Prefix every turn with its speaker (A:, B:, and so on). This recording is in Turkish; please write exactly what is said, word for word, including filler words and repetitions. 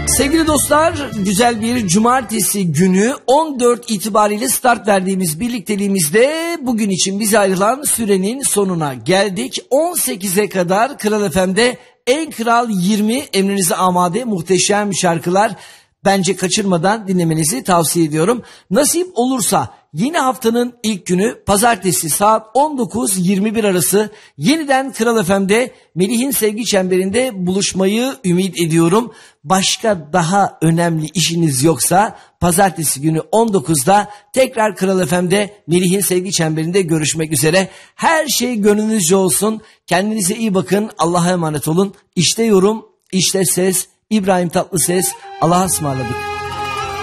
A: Sevgili dostlar, güzel bir cumartesi günü on dört itibariyle start verdiğimiz birlikteliğimizde bugün için bize ayrılan sürenin sonuna geldik. on sekize kadar Kral F M'de En Kral yirmi emrinize amade muhteşem şarkılar. Bence kaçırmadan dinlemenizi tavsiye ediyorum. Nasip olursa yeni haftanın ilk günü pazartesi saat on dokuz yirmi bir arası yeniden Kral F M'de Melih'in Sevgi Çemberi'nde buluşmayı ümit ediyorum. Başka daha önemli işiniz yoksa pazartesi günü on dokuzda tekrar Kral F M'de Melih'in Sevgi Çemberi'nde görüşmek üzere. Her şey gönlünüzce olsun. Kendinize iyi bakın. Allah'a emanet olun. İşte yorum, işte ses. İbrahim Tatlıses. Allah'a ısmarladık.